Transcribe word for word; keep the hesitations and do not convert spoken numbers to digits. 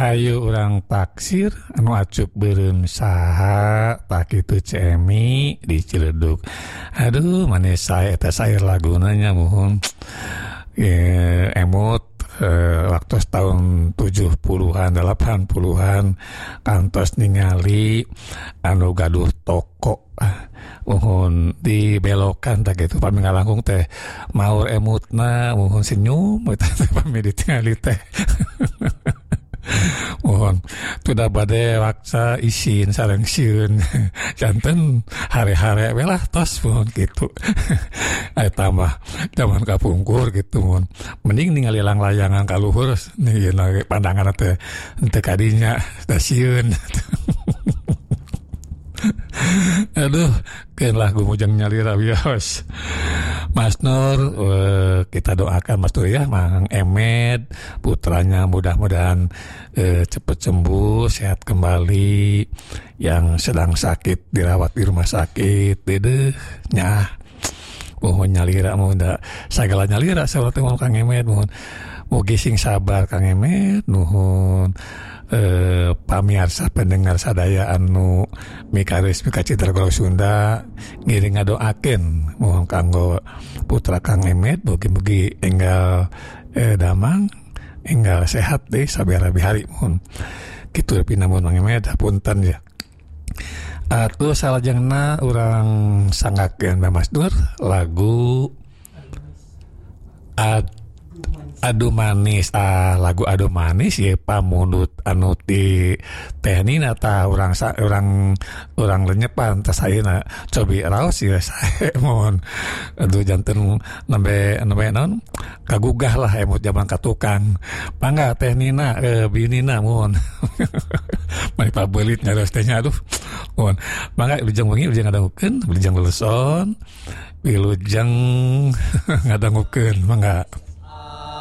Hayu urang taksir anu acup beureum saha tak kitu Cemi di Ciledug. Aduh manis sae eta sair laguna nya muhun e, emut e, waktu tahun tujuh puluhan delapan puluhan kantos ningali anu gaduh toko muhun dibelokan tak gitu pami ngalangkung teh maur emutna muhun senyum eta pami ditingali teh mohon tudah bade waksa isin sareng sieun janten hare-hare we lah tos mohon gitu aya tambah zaman kapungkur gitu mohon mending ningali lang-layangan ka luhur nih pandangan teh teu kadinya da sieun aduh keun lagu mujang nyalira wios Mas Nur, uh, kita doakan Mas Nur ya, Mang Emed, putranya mudah-mudahan uh, cepat sembuh, sehat kembali. Yang sedang sakit dirawat di rumah sakit, dede, nyah, mohon nyalira, mohon da, segala nyalira, saya mau Kang Emed, mohon, mau gising sabar Kang Emed, nuhun. Eh, pamiarsa pendengar sadaya anu mikaris mika Citra Golok Sunda ngiring ngadoakeun mohon kanggo putra Kang Emed mugi-mugi enggal eh, damang enggal sehat deh sabaraha bihari mohon kitu pinamun Kang Emed hapunten ya. Atuh salajengna urang sangakeun Mas Nur lagu ad Adu manis ah lagu adu manis ya pamunut anu ti teh nina ta urang sa, urang urang lenyepan tas ayeuna cobi raos ya sae mohon aduh janten nembe nembe naon kagugah lah emot zaman katukang mangga teh nina eh, binina mohon mari pabelit nyaros teh nya aduh mohon mangga wilujeng wengi wilujeng ngadangukeun wilujeng leuson wilujeng ngadangukeun mangga.